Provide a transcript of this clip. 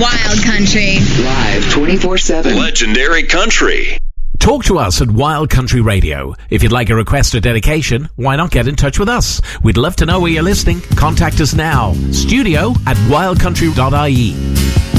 Wild Country. Live 24/7. Legendary Country. Talk to us at Wild Country Radio. If you'd like a request or dedication, why not get in touch with us? We'd love to know where you're listening. Contact us now. Studio@wildcountry.ie.